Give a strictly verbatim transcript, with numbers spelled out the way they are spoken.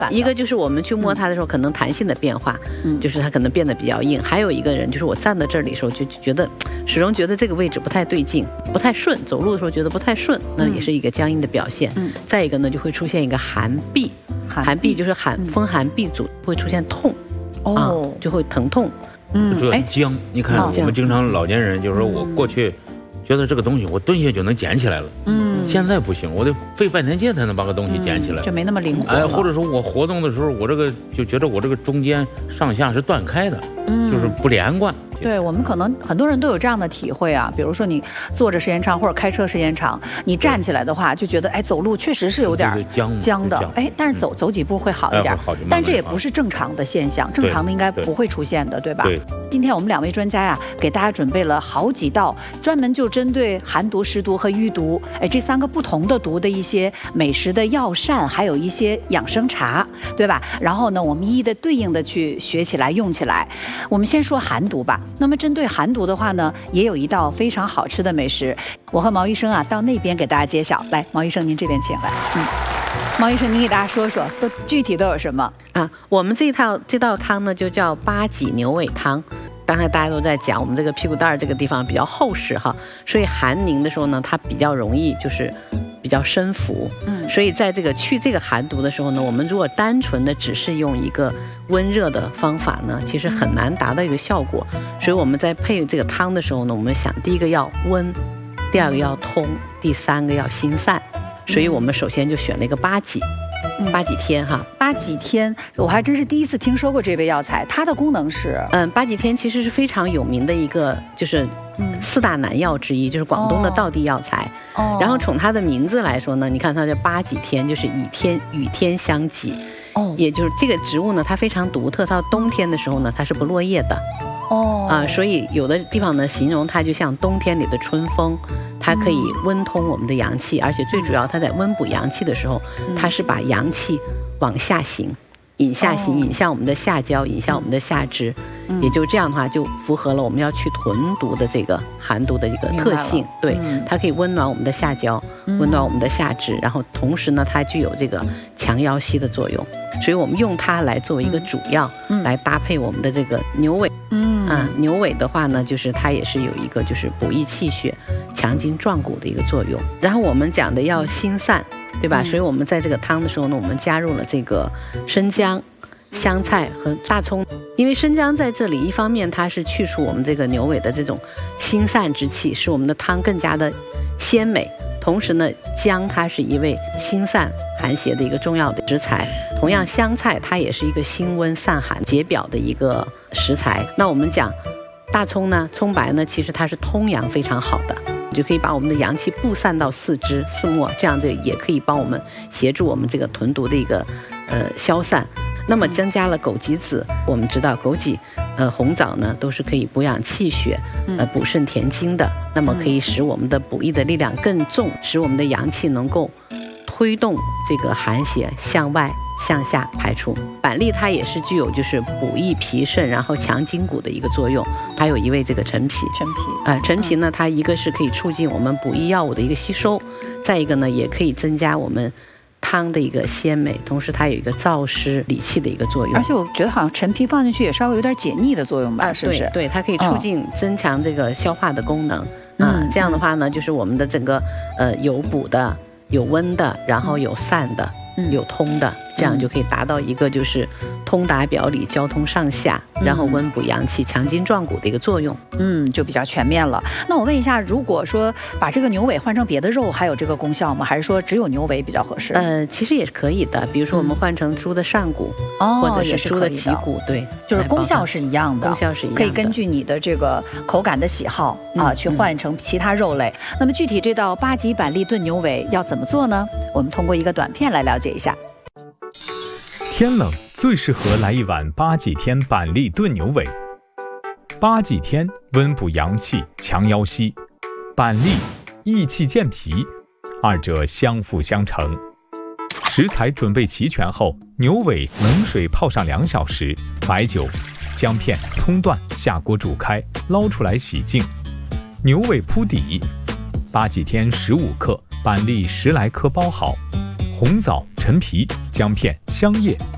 一个就是我们去摸它的时候，可能弹性的变化，嗯，就是它可能变得比较硬。还有一个人就是我站在这里的时候，就觉得始终觉得这个位置不太对劲，不太顺，走路的时候觉得不太顺，那也是一个僵硬的表现。嗯，再一个呢，就会出现一个寒痹，寒痹就是寒风寒痹阻，会出现痛，哦、啊，就会疼痛。 嗯，这僵，你看我们经常老年人就是说我过去觉得这个东西我蹲下就能捡起来了，嗯。现在不行，我得费半天劲才能把个东西捡起来， 嗯、就没那么灵活。 哎，或者说我活动的时候，我这个就觉得我这个中间上下是断开的，嗯，就是不连贯。 对，我们可能很多人都有这样的体会啊，比如说你坐着时间长或者开车时间长，你站起来的话就觉得哎走路确实是有点僵僵的，哎，但是走、嗯、走几步会好一点，哎、但这也不是正常的现象，正常的应该不会出现的， 对, 对吧？对。今天我们两位专家呀、啊，给大家准备了好几道专门就针对寒毒、湿毒和淤毒，哎，这三个不同的毒的一些美食的药膳，还有一些养生茶，对吧？然后呢，我们一一的对应的去学起来、用起来。我们先说寒毒吧。那么针对寒毒的话呢，也有一道非常好吃的美食，我和毛医生啊到那边给大家揭晓。来，毛医生您这边请来。嗯，毛医生您给大家说说，都具体都有什么啊？我们这一套这道汤呢就叫八脊牛尾汤。刚才大家都在讲我们这个屁股蛋儿这个地方比较厚实哈，所以寒凝的时候呢，它比较容易就是比较生服。嗯，所以在这个去这个寒毒的时候呢，我们如果单纯的只是用一个温热的方法呢，其实很难达到一个效果。所以我们在配这个汤的时候呢，我们想第一个要温，第二个要通，第三个要心散。所以我们首先就选了一个八脊。八脊天哈， 八脊天，我还真是第一次听说过这味药材。它的功能是， 嗯，八脊天其实是非常有名的一个，就是四大南药之一，就是广东的道地药材。哦。然后从它的名字来说呢，你看它叫八脊天，就是以天与天相济。哦。也就是这个植物呢，它非常独特，到冬天的时候呢，它是不落叶的。哦。啊，所以有的地方呢，形容它就像冬天里的春风。它可以温通我们的阳气，而且最主要，它在温补阳气的时候，它是把阳气往下行，引下行，引向我们的下焦，引向我们的下肢，也就这样的话，就符合了我们要去屯毒的这个寒毒的一个特性。对，它可以温暖我们的下焦，温暖我们的下肢，然后同时呢，它具有这个强腰膝的作用，所以我们用它来作为一个主药，来搭配我们的这个牛尾。嗯啊，牛尾的话呢，就是它也是有一个就是补益气血、强筋壮骨的一个作用。然后我们讲的要心散，对吧？嗯、所以我们在这个汤的时候呢，我们加入了这个生姜、香菜和大葱。因为生姜在这里，一方面它是去除我们这个牛尾的这种心散之气，使我们的汤更加的鲜美。同时呢，姜它是一味心散寒邪的一个重要的食材。同样，香菜它也是一个辛温散寒解表的一个食材。那我们讲大葱呢，葱白呢，其实它是通阳非常好的，就可以把我们的阳气布散到四肢四末，这样子也可以帮我们协助我们这个屯毒的一个呃消散。那么增加了枸杞子，我们知道枸杞、呃红枣呢都是可以补养气血、呃补肾填精的，那么可以使我们的补益的力量更重，使我们的阳气能够推动这个寒邪向外向下排出。板栗它也是具有就是补益脾肾，然后强筋骨的一个作用。还有一味这个陈皮， 陈皮， 呃，陈皮呢，它一个是可以促进我们补益药物的一个吸收，再一个呢，也可以增加我们汤的一个鲜美，同时它有一个燥湿理气的一个作用。 而且我觉得好像陈皮放进去也稍微有点解腻的作用吧，啊、是不是？ 对，对，它可以促进、嗯、增强这个消化的功能。嗯，嗯这样的话呢，就是我们的整个呃有补的、有温的，然后有散的。嗯、有通的，这样就可以达到一个就是通达表里、交通上下，嗯、然后温补阳气、强筋壮骨的一个作用。 嗯，就比较全面了。那我问一下，如果说把这个牛尾换成别的肉，还有这个功效吗？还是说只有牛尾比较合适？ 呃，其实也是可以的。比如说我们换成猪的上骨，嗯、或者是猪的脊骨，哦、对， 就是功效是一样的， 功效是一样的， 可以根据你的这个口感的喜好、嗯、啊，去换成其他肉类。嗯、那么具体这道八脊板栗炖牛尾要怎么做呢？我们通过一个短片来了解一下。 天冷最适合来一碗八脊天板栗炖牛尾。八脊天温补阳气，强腰膝；板栗益气健脾，二者相辅相成。食材准备齐全后，牛尾冷水泡上两小时，白酒、姜片、葱段下锅煮开，捞出来洗净。牛尾铺底，八脊天十五克，板栗十来颗包好。红枣、陈皮、姜片、香叶